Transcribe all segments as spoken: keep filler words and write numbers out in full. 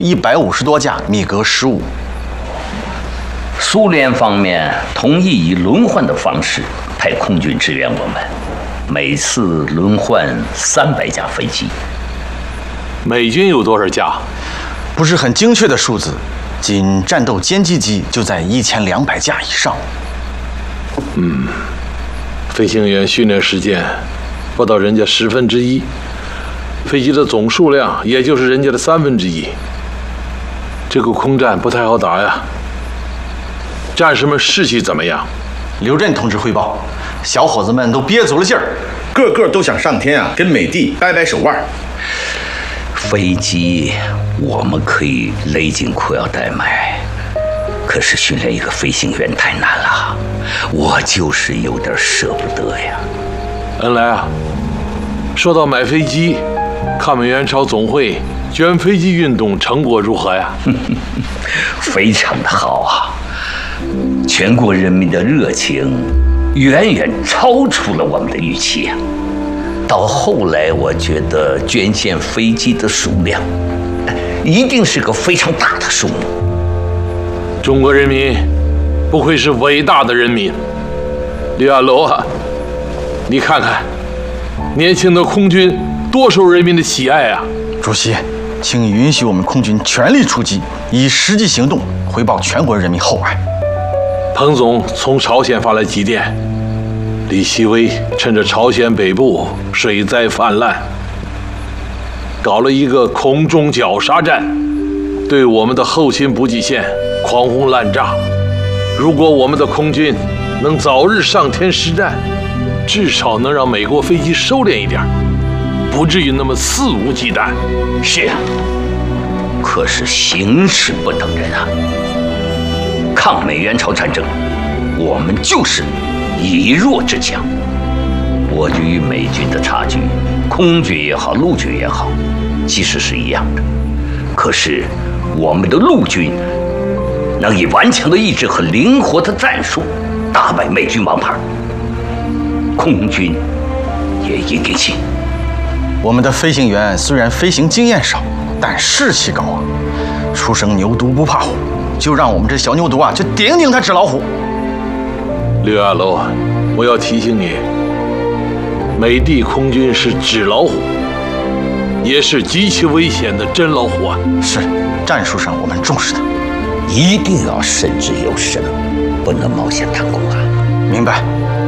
一百五十多架米格十五。 苏联方面同意以轮换的方式派空军支援我们，每次轮换三百架飞机。 美军有多少架？ 不是很精确的数字，仅战斗歼击机就在一千两百架以上。 嗯，飞行员训练时间不到人家十分之一，飞机的总数量也就是人家的三分之一。这个空战不太好打呀。战士们士气怎么样？ 刘震同志汇报，小伙子们都憋足了劲儿， 个个都想上天啊，跟美帝掰掰手腕。 飞机我们可以勒紧裤腰带买，可是训练一个飞行员太难了，我就是有点舍不得呀。 恩来啊，说到买飞机，抗美援朝总会捐飞机运动成果如何呀？ 非常的好啊，全国人民的热情远远超出了我们的预期啊。到后来，我觉得捐献飞机的数量一定是个非常大的数目。 中国人民不愧是伟大的人民。刘亚楼啊，你看看，年轻的空军多受人民的喜爱啊！ 主席，请允许我们空军全力出击，以实际行动回报全国人民厚爱。 彭总从朝鲜发来急电。李希微趁着朝鲜北部水灾泛滥，搞了一个空中绞杀战，对我们的后勤补给线狂轰滥炸。如果我们的空军能早日上天实战，至少能让美国飞机收敛一点，不至于那么肆无忌惮。 是啊，可是形势不等人啊！抗美援朝战争，我们就是以弱制强，我军与美军的差距，空军也好，陆军也好，其实是一样的。可是我们的陆军能以顽强的意志和灵活的战术打败美军王牌，空军也应该信。 我们的飞行员虽然飞行经验少，但士气高啊！初生牛犊不怕虎，就让我们这小牛犊啊，去顶顶他纸老虎。 刘亚楼，我要提醒你，美帝空军是纸老虎，也是极其危险的真老虎啊！ 是，战术上我们重视它， 一定要慎之又慎，不能冒险贪功啊！ 明白。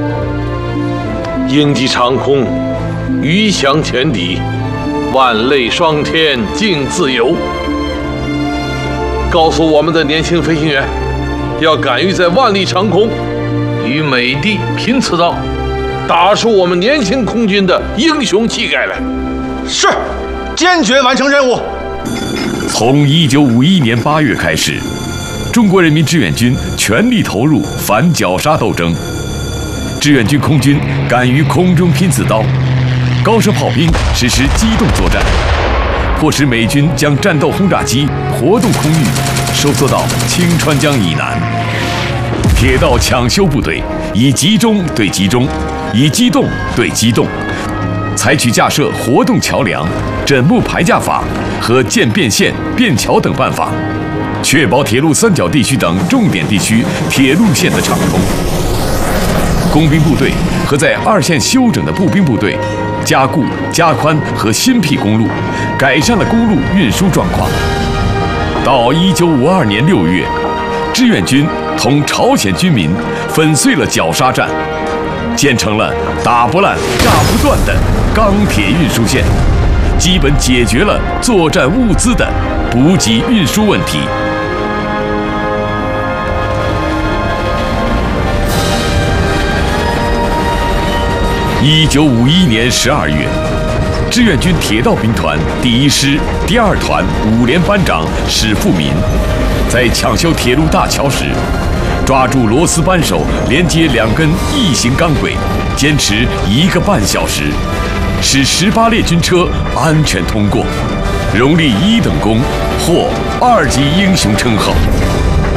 鹰击长空，鱼翔浅底，万类霜天竞自由。告诉我们的年轻飞行员，要敢于在万里长空与美帝拼刺刀，打出我们年轻空军的英雄气概来。 是，坚决完成任务。 从一九五一年八月开始，中国人民志愿军全力投入反绞杀斗争。志愿军空军敢于空中拼刺刀，高射炮兵实施机动作战，迫使美军将战斗轰炸机活动空域收缩到清川江以南。铁道抢修部队以集中对集中，以机动对机动，采取架设活动桥梁、枕木排架法和建变线、变桥等办法，确保铁路三角地区等重点地区铁路线的畅通。工兵部队和在二线休整的步兵部队加固、加宽和新辟公路，改善了公路运输状况。到一九五二年六月，志愿军同朝鲜军民粉碎了绞杀战，建成了打不烂、炸不断的钢铁运输线，基本解决了作战物资的补给运输问题。一九五一年十二月，志愿军铁道兵团第一师第二团五连班长史富民，在抢修铁路大桥时，抓住螺丝扳手连接两根异形钢轨，坚持一个半小时，使十八列军车安全通过，荣立一等功，获二级英雄称号。